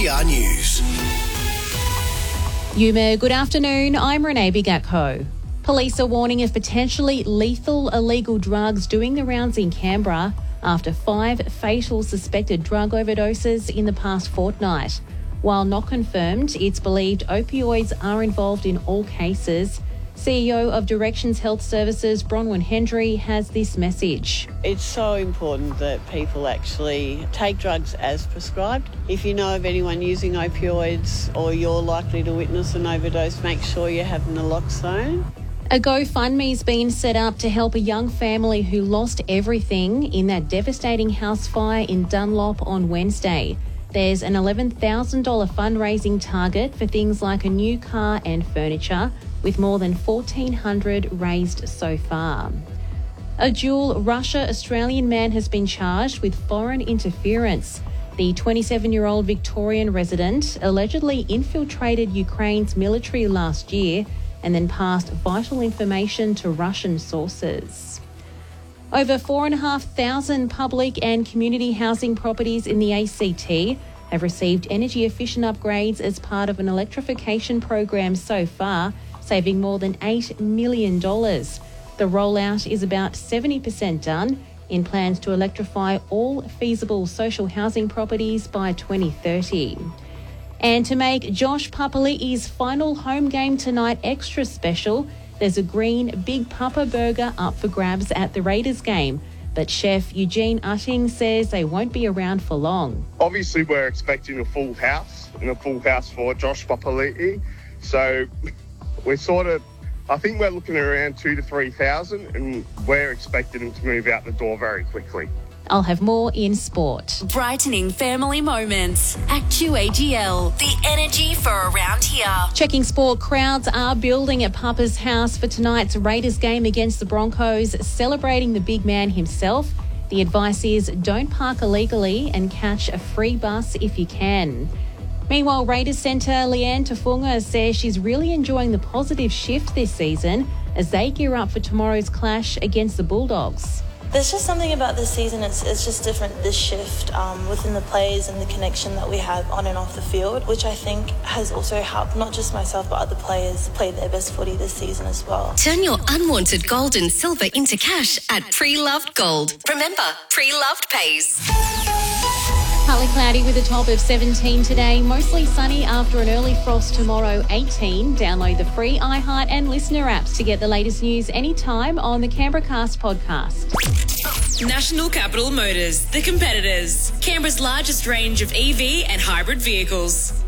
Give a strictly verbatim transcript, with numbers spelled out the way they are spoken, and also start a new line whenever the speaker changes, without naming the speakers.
three R News.
Yuma, good afternoon. I'm Renee Bigakko. Police are warning of potentially lethal illegal drugs doing the rounds in Canberra after five fatal suspected drug overdoses in the past fortnight. While not confirmed, it's believed opioids are involved in all cases. C E O of Directions Health Services, Bronwyn Hendry, has this message.
It's so important that people actually take drugs as prescribed. If you know of anyone using opioids or you're likely to witness an overdose, make sure you have naloxone.
A GoFundMe's been set up to help a young family who lost everything in that devastating house fire in Dunlop on Wednesday. There's an eleven thousand dollars fundraising target for things like a new car and furniture, with more than fourteen hundred dollars raised so far. A dual Russia-Australian man has been charged with foreign interference. The twenty-seven-year-old Victorian resident allegedly infiltrated Ukraine's military last year and then passed vital information to Russian sources. Over four thousand five hundred public and community housing properties in the A C T have received energy-efficient upgrades as part of an electrification program so far, saving more than eight million dollars. The rollout is about seventy percent done in plans to electrify all feasible social housing properties by twenty thirty. And to make Josh Papali'i's final home game tonight extra special, there's a green Big Papa burger up for grabs at the Raiders game. But chef Eugene Utting says they won't be around for long.
Obviously, we're expecting a full house and a full house for Josh Papali'i. So we're sort of, I think we're looking at around two to three thousand, and we're expecting him to move out the door very quickly.
I'll have more in sport.
Brightening family moments. Actu A G L. The energy for around here.
Checking sport, crowds are building at Papa's house for tonight's Raiders game against the Broncos, celebrating the big man himself. The advice is don't park illegally and catch a free bus if you can. Meanwhile, Raiders centre Leanne Tafunga says she's really enjoying the positive shift this season as they gear up for tomorrow's clash against the Bulldogs.
There's just something about this season, it's, it's just different, this shift um, within the players and the connection that we have on and off the field, which I think has also helped not just myself but other players play their best footy this season as well.
Turn your unwanted gold and silver into cash at Pre-Loved Gold. Remember, Pre-Loved pays.
Partly cloudy with a top of seventeen today. Mostly sunny after an early frost tomorrow, eighteen. Download the free iHeart and Listener apps to get the latest news anytime on the Canberra Cast podcast.
National Capital Motors, the competitors. Canberra's largest range of E V and hybrid vehicles.